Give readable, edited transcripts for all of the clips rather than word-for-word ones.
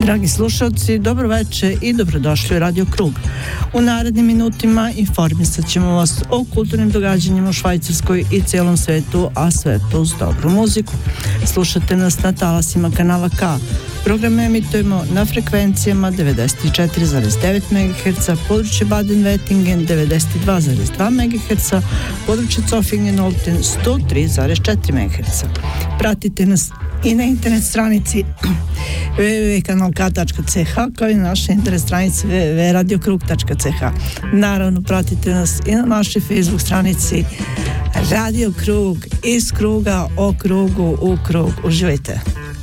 Dragi slušalci, dobro večer i dobrodošli u Radio Krug. U narednim minutima informisat ćemo vas o kulturnim događanjima u Švajcarskoj i cijelom svetu, a sve to uz dobru muziku. Slušate nas na talasima kanala K. Program emitujemo na frekvencijama 94,9 MHz, područje Baden-Wettingen 92,2 MHz, područje Zofingen-Olten 103,4 MHz. Pratite nas i na internet stranici www.kanalk.ch kao i na našoj internet stranici www.radiokrug.ch. Naravno, pratite nas i na našoj Facebook stranici Radio Krug, iz kruga, o krugu, u krug. Uživajte!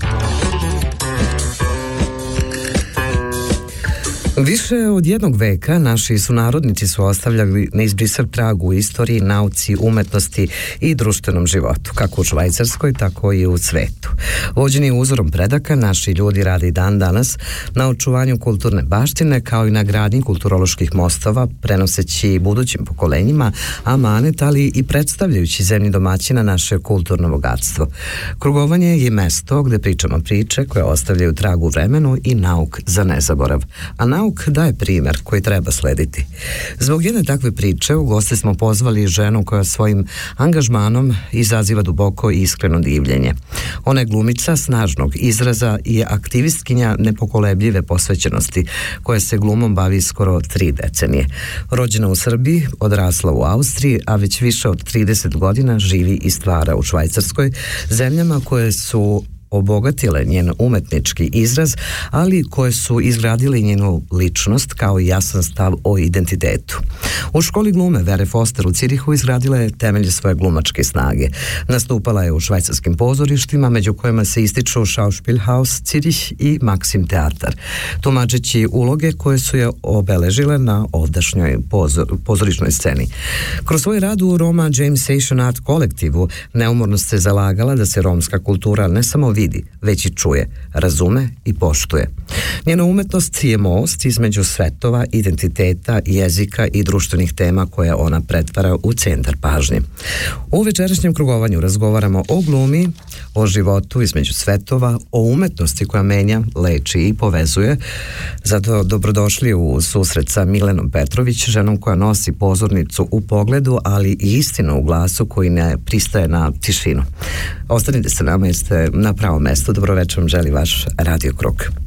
Više od jednog veka naši sunarodnici su ostavljali neizbrisiv trag u istoriji, nauci, umetnosti i društvenom životu, kako u Švajcarskoj, tako i u svetu. Vođeni uzorom predaka, naši ljudi rade i dan danas na očuvanju kulturne baštine, kao i na gradnji kulturoloških mostova, prenoseći budućim pokolenjima amanet, ali i predstavljajući zemlji domaćina naše kulturno bogatstvo. Krugovanje je mesto gde pričamo priče koje ostavljaju trag u vremenu i nauk za nezaborav. A nauk daje primjer koji treba slediti. Zbog jedne takve priče u goste smo pozvali ženu koja svojim angažmanom izaziva duboko i iskreno divljenje. Ona je glumica snažnog izraza i aktivistkinja nepokolebljive posvećenosti koja se glumom bavi skoro 3 decenije. Rođena u Srbiji, odrasla u Austriji, a već više od 30 godina živi i stvara u Švajcarskoj, zemljama koje su obogatile njen umetnički izraz, ali koje su izgradile njenu ličnost kao i jasan stav o identitetu. U školi glume Vere Foster u Cirihu izgradila je temelje svoje glumačke snage. Nastupala je u švajcarskim pozorištima, među kojima se ističu Schauspielhaus Cirih i Maxim Teatar, tumačeći uloge koje su je obeležile na ovdašnjoj pozorišnoj sceni. Kroz svoj rad u Roma James Asian Art kolektivu neumorno se zalagala da se romska kultura ne samo vidi, već i čuje, razume i poštuje. Njena umetnost je most između svetova, identiteta, jezika i društvenih tema koje ona pretvara u centar pažnje. U večerašnjem krugovanju razgovaramo o glumi, o životu između svetova, o umetnosti koja menja, leči i povezuje. Zato dobrodošli u susret sa Milenom Petrović, ženom koja nosi pozornicu u pogledu, ali i istinu u glasu koji ne pristaje na tišinu. Ostanite sa nama jer ste na pravom mestu. Dobro večer vam želi vaš Radio Krug.